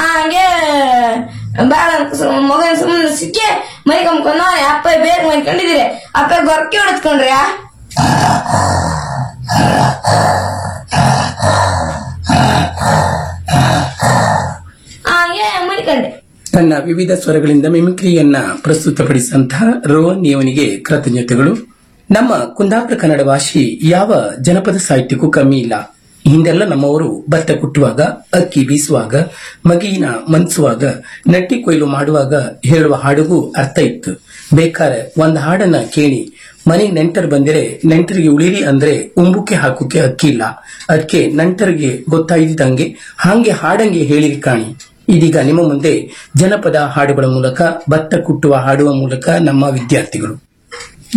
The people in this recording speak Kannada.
ಹಂಗೆ ಬೇಡ ಮಗನ ಸುಮ್ಮನೆ ಸಿಕ್ಕಿ ಮೈ ಕಂಬ್ಕೊಂಡ ಅಪ್ಪ ಬೇಗ ಮೈಕೊಂಡಿದಿರಿ ಅಪ್ಪ ಗೊರಕೆ ಹೊಡೆದ್ಕೊಂಡ್ರಿ ಹಂಗೆ ಮಡಿಕೊಂಡೆ. ತನ್ನ ವಿವಿಧ ಸ್ವರಗಳಿಂದ ಮಿಮಿಕ್ರಿಯನ್ನ ಪ್ರಸ್ತುತಪಡಿಸಿದಂತಹ ರೋಹನ್ ಇವನಿಗೆ ಕೃತಜ್ಞತೆಗಳು. ನಮ್ಮ ಕುಂದಾಪುರ ಕನ್ನಡ ಭಾಷೆ ಯಾವ ಜನಪದ ಸಾಹಿತ್ಯಕ್ಕೂ ಕಮ್ಮಿ ಇಲ್ಲ. ಹಿಂದೆಲ್ಲ ನಮ್ಮವರು ಭತ್ತ ಕುಟ್ಟುವಾಗ, ಅಕ್ಕಿ ಬೀಸುವಾಗ, ಮಗಿನ ಮನ್ಸುವಾಗ, ನಟ್ಟಿ ಕೊಯ್ಲು ಮಾಡುವಾಗ ಹೇಳುವ ಹಾಡಿಗೂ ಅರ್ಥ ಇತ್ತು. ಬೇಕಾರೆ ಒಂದ್ ಹಾಡನ್ನ ಕೇಳಿ ಮನೆಗೆ ನೆಂಟರು ಬಂದಿರೆ ನೆಂಟರಿಗೆ ಉಳಿರಿ ಅಂದ್ರೆ ಉಂಬುಕ್ಕೆ ಹಾಕುಕ್ಕೆ ಅಕ್ಕಿ ಇಲ್ಲ. ಅದಕ್ಕೆ ನೆಂಟರಿಗೆ ಗೊತ್ತಾಯ್ದಂಗೆ ಹಾಗೆ ಹಾಡಂಗೆ ಹೇಳಿರಿ ಕಾಣಿ. ಇದೀಗ ನಿಮ್ಮ ಮುಂದೆ ಜನಪದ ಹಾಡುಗಳ ಮೂಲಕ ಭತ್ತ ಕುಟ್ಟುವ ಹಾಡುವ ಮೂಲಕ ನಮ್ಮ ವಿದ್ಯಾರ್ಥಿಗಳು